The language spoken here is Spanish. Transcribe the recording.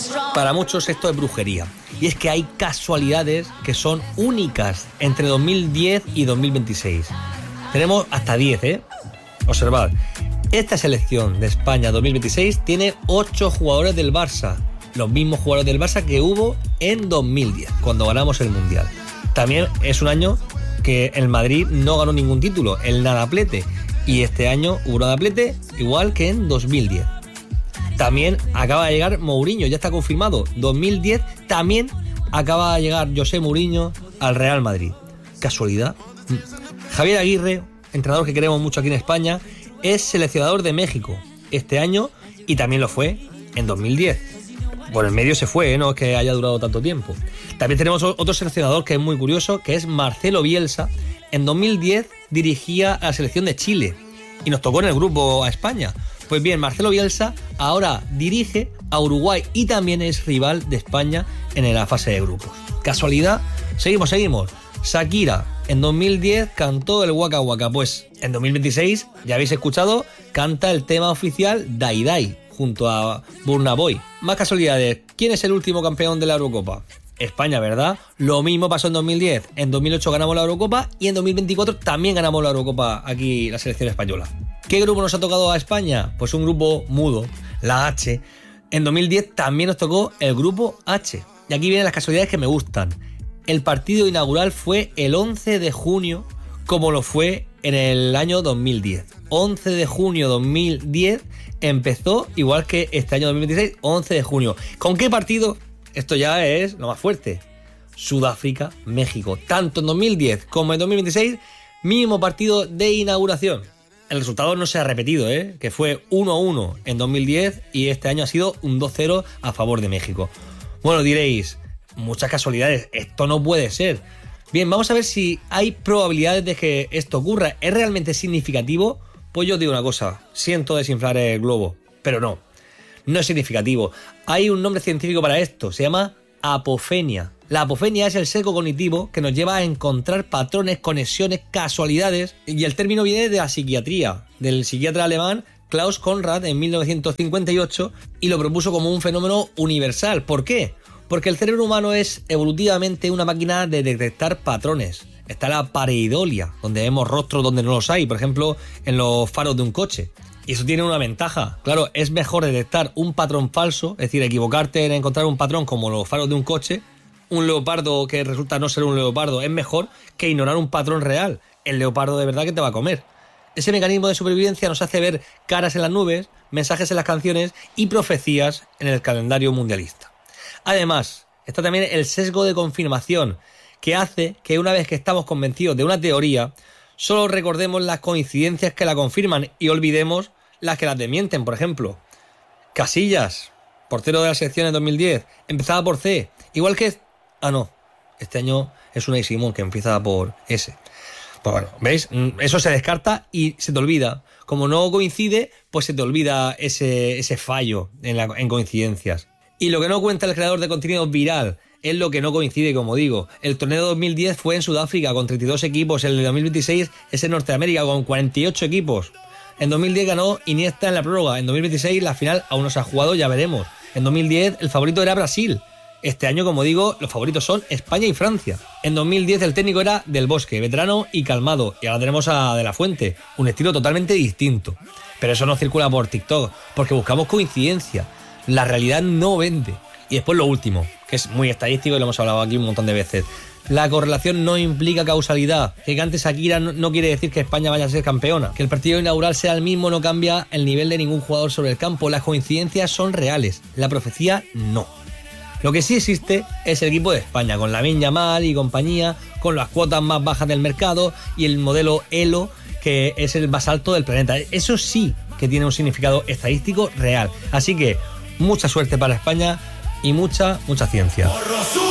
Para muchos esto es brujería. Y es que hay casualidades que son únicas entre 2010 y 2026. Tenemos hasta 10, ¿eh? Observad. Esta selección de España 2026 tiene 8 jugadores del Barça. Los mismos jugadores del Barça que hubo en 2010, cuando ganamos el Mundial. También es un año que el Madrid no ganó ningún título, el nadaplete. Y este año hubo nadaplete igual que en 2010. También acaba de llegar Mourinho, ya está confirmado. 2010 también acaba de llegar José Mourinho al Real Madrid. ¿Casualidad? Javier Aguirre, entrenador que queremos mucho aquí en España, es seleccionador de México este año y también lo fue en 2010. Por el medio se fue, no es que haya durado tanto tiempo. También tenemos otro seleccionador que es muy curioso, que es Marcelo Bielsa. En 2010 dirigía a la selección de Chile y nos tocó en el grupo a España. Pues bien, Marcelo Bielsa ahora dirige a Uruguay y también es rival de España en la fase de grupos. ¿Casualidad? Seguimos. Shakira en 2010 cantó el Waka Waka. Pues en 2026, ya habéis escuchado, canta el tema oficial Dai Dai junto a Burna Boy. Más casualidades. ¿Quién es el último campeón de la Eurocopa? España, ¿verdad? Lo mismo pasó en 2010. En 2008 ganamos la Eurocopa y en 2024 también ganamos la Eurocopa aquí la selección española. ¿Qué grupo nos ha tocado a España? Pues un grupo mudo, la H. En 2010 también nos tocó el grupo H. Y aquí vienen las casualidades que me gustan. El partido inaugural fue el 11 de junio, como lo fue en el año 2010. 11 de junio 2010 empezó, igual que este año 2026, 11 de junio. ¿Con qué partido? Esto ya es lo más fuerte. Sudáfrica, México. Tanto en 2010 como en 2026, mismo partido de inauguración. El resultado no se ha repetido, que fue 1-1 en 2010 y este año ha sido un 2-0 a favor de México. Bueno, diréis, muchas casualidades, esto no puede ser. Bien, vamos a ver si hay probabilidades de que esto ocurra. ¿Es realmente significativo? Pues yo os digo una cosa, siento desinflar el globo, pero no es significativo. Hay un nombre científico para esto, se llama apofenia. La apofenia es el sesgo cognitivo que nos lleva a encontrar patrones, conexiones, casualidades, y el término viene de la psiquiatría, del psiquiatra alemán Klaus Konrad en 1958, y lo propuso como un fenómeno universal. ¿Por qué? Porque el cerebro humano es evolutivamente una máquina de detectar patrones. Está la pareidolia, donde vemos rostros donde no los hay, por ejemplo, en los faros de un coche. Y eso tiene una ventaja. Claro, es mejor detectar un patrón falso, es decir, equivocarte en encontrar un patrón como los faros de un coche. Un leopardo que resulta no ser un leopardo es mejor que ignorar un patrón real. El leopardo de verdad que te va a comer. Ese mecanismo de supervivencia nos hace ver caras en las nubes, mensajes en las canciones y profecías en el calendario mundialista. Además, está también el sesgo de confirmación, que hace que una vez que estamos convencidos de una teoría, solo recordemos las coincidencias que la confirman y olvidemos las que las desmienten. Por ejemplo, Casillas, portero de la selección en 2010, empezaba por C, igual que... este año es Unai Simón, que empieza por S. Pues bueno, ¿veis? Eso se descarta y se te olvida. Como no coincide, pues se te olvida ese fallo en coincidencias. Y lo que no cuenta el creador de contenido viral es lo que no coincide, como digo. El torneo de 2010 fue en Sudáfrica con 32 equipos, el de 2026 es en Norteamérica con 48 equipos. En 2010 ganó Iniesta en la prórroga, en 2026 la final aún no se ha jugado, ya veremos. En 2010 el favorito era Brasil. Este año, como digo, los favoritos son España y Francia. En 2010 el técnico era Del Bosque, veterano y calmado. Y ahora tenemos a De La Fuente, un estilo totalmente distinto. Pero eso no circula por TikTok, porque buscamos coincidencia. La realidad no vende. Y después lo último, que es muy estadístico y lo hemos hablado aquí un montón de veces. La correlación no implica causalidad. Que cante Shakira no quiere decir que España vaya a ser campeona. Que el partido inaugural sea el mismo no cambia el nivel de ningún jugador sobre el campo. Las coincidencias son reales, la profecía no. Lo que sí existe es el equipo de España, con Lamine Yamal y compañía, con las cuotas más bajas del mercado y el modelo ELO, que es el más alto del planeta. Eso sí que tiene un significado estadístico real. Así que mucha suerte para España y mucha ciencia.